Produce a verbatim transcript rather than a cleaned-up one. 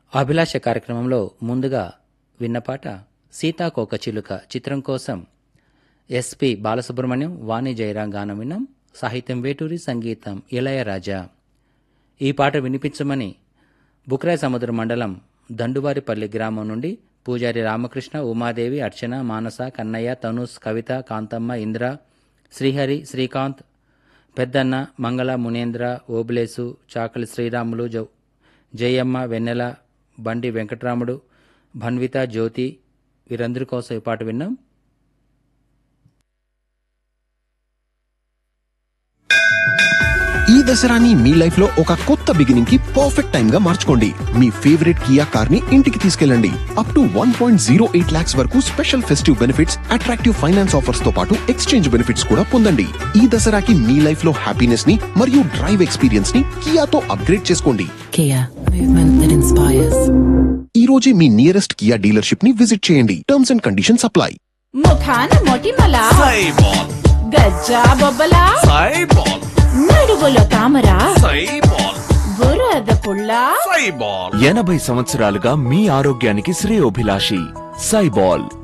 అభిలాష కార్యక్రమంలో ముందుగా విన్నపాట సీతాకోక చిలుక చిత్రం కోసం ఎస్పి బాలసుబ్రహ్మణ్యం, వాణి జయరాం గానం విన్నాం. సాహిత్యం వేటూరి, సంగీతం ఇళయరాజా. ఈ పాట వినిపించమని బుక్రాయ్ సముద్ర మండలం దండువారిపల్లి గ్రామం నుండి పూజారి రామకృష్ణ, ఉమాదేవి, అర్చన, మానస, కన్నయ్య, తనూస్, కవిత, కాంతమ్మ, ఇంద్ర, శ్రీహరి, శ్రీకాంత్, పెద్దన్న, మంగళ, మునేంద్ర, ఓబులేసు, చాకలి శ్రీరాములు, జౌ జయమ్మ, వెన్నెల, బండి వెంకటరాముడు, భన్విత, జ్యోతి వీరందరి కోసం ఈ పాట విన్నాం. ఈ దసరాని మీ లైఫ్ లో ఒక కొత్త బిగినింగ్ కి పర్ఫెక్ట్ టైం గా మార్చుకోండి. మీ ఫేవరెట్ కియా కార్ ని ఇంటికి తీసుకెళ్ళండి. Up to one point zero eight lakhs వరకు special festive benefits, attractive finance offers తో పాటు ఎక్స్చేంజ్ బెనిఫిట్స్ కూడా పొందండి. ఈ దసరాకి మీ లైఫ్ లో హ్యాపీనెస్ ని మరియు డ్రైవ్ ఎక్స్పీరియన్స్ ని కియాతో అప్గ్రేడ్ చేసుకోండి. Kia, movement that inspires. ఈ రోజే మీ నియరెస్ట్ కియా డీలర్షిప్ ని విజిట్ చేయండి. Terms and conditions apply. ముఖాన మొటిమల సైబాల్, గజ్జా బొబ్బల సైబాల్, నడుగులో తామర సైబాల్, బురద పుల్ల సైబాల్. ఎనభై సంవత్సరాలుగా మీ ఆరోగ్యానికి శ్రేయోభిలాషి సైబాల్.